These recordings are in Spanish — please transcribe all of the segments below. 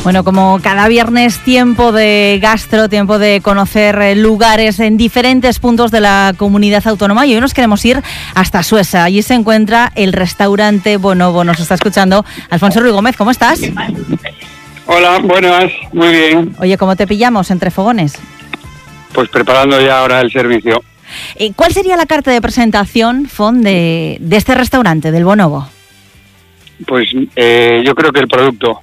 Bueno, como cada viernes, tiempo de gastro, tiempo de conocer lugares en diferentes puntos de la comunidad autónoma, y hoy nos queremos ir hasta Suesa. Allí se encuentra el restaurante Bonobo. Nos está escuchando Alfonso Ruiz Gómez. ¿Cómo estás? Hola, buenas, muy bien. Oye, ¿cómo te pillamos entre fogones? Pues preparando ya ahora el servicio. ¿Cuál sería la carta de presentación, Fon, de este restaurante, del Bonobo? Pues yo creo que el producto.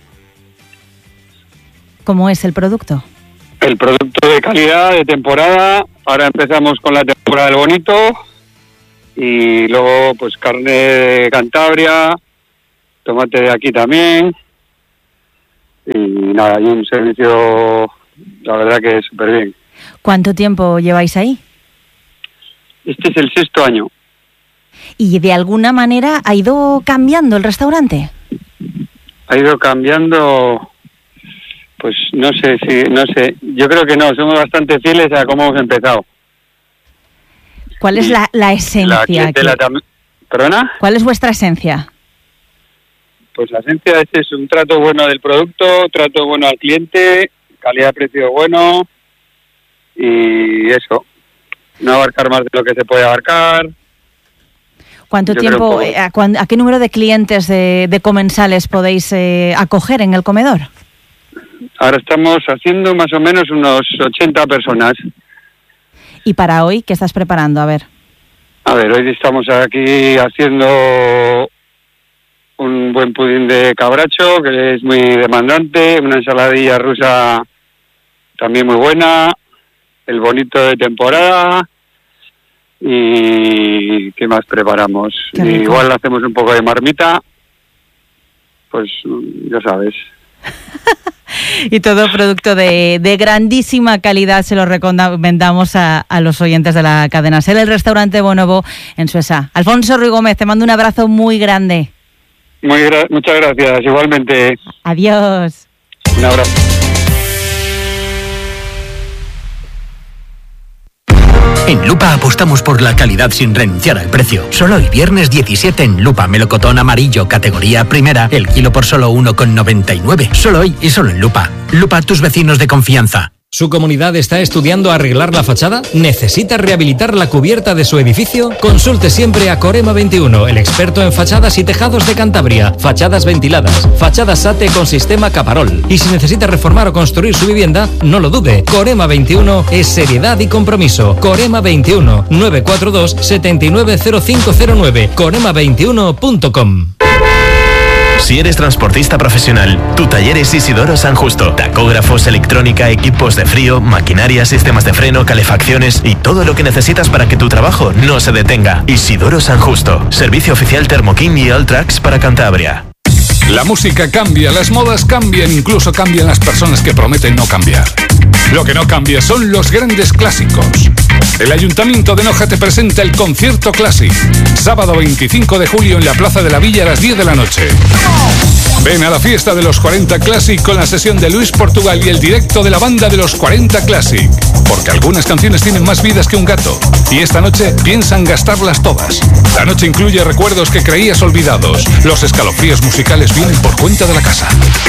¿Cómo es el producto? El producto de calidad, de temporada. Ahora empezamos con la temporada del bonito. Y luego, pues carne de Cantabria, tomate de aquí también. Y nada, y un servicio, la verdad que es súper bien. ¿Cuánto tiempo lleváis ahí? Este es el 6º año. ¿Y de alguna manera ha ido cambiando el restaurante? Ha ido cambiando, pues no sé. Yo creo que no, somos bastante fieles a cómo hemos empezado. ¿Cuál es la esencia? ¿Perdona? ¿Cuál es vuestra esencia? Pues la esencia es un trato bueno del producto, trato bueno al cliente, calidad-precio bueno y eso. No abarcar más de lo que se puede abarcar. ¿Cuánto tiempo, a qué número de clientes de comensales podéis acoger en el comedor? Ahora estamos haciendo más o menos unos 80 personas. ¿Y para hoy qué estás preparando? A ver, hoy estamos aquí haciendo un buen pudín de cabracho, que es muy demandante, una ensaladilla rusa también muy buena, el bonito de temporada. ¿Y qué más preparamos? Igual hacemos un poco de marmita, pues ya sabes. Y todo producto de grandísima calidad, se lo recomendamos a los oyentes de la cadena SER, el restaurante Bonobo en Suesa. Alfonso Ruiz Gómez, te mando un abrazo muy grande. Muchas gracias, igualmente. Adiós. Un abrazo. En Lupa apostamos por la calidad sin renunciar al precio. Solo hoy, viernes 17, en Lupa, melocotón amarillo, categoría primera, el kilo por solo 1,99. Solo hoy y solo en Lupa. Lupa, tus vecinos de confianza. ¿Su comunidad está estudiando arreglar la fachada? ¿Necesita rehabilitar la cubierta de su edificio? Consulte siempre a Corema 21, el experto en fachadas y tejados de Cantabria. Fachadas ventiladas, fachadas SATE con sistema Caparol. Y si necesita reformar o construir su vivienda, no lo dude. Corema 21 es seriedad y compromiso. Corema 21, 942 790509. Corema21.com. Si eres transportista profesional, tu taller es Isidoro San Justo. Tacógrafos, electrónica, equipos de frío, maquinaria, sistemas de freno, calefacciones y todo lo que necesitas para que tu trabajo no se detenga. Isidoro San Justo. Servicio oficial Thermokin y Alltrax para Cantabria. La música cambia, las modas cambian, incluso cambian las personas que prometen no cambiar. Lo que no cambia son los grandes clásicos. El Ayuntamiento de Noja te presenta el Concierto Classic. Sábado 25 de julio en la Plaza de la Villa a las 10 de la noche. Ven a la fiesta de los 40 Classic con la sesión de Luis Portugal y el directo de la banda de los 40 Classic. Porque algunas canciones tienen más vidas que un gato. Y esta noche piensan gastarlas todas. La noche incluye recuerdos que creías olvidados. Los escalofríos musicales vienen por cuenta de la casa.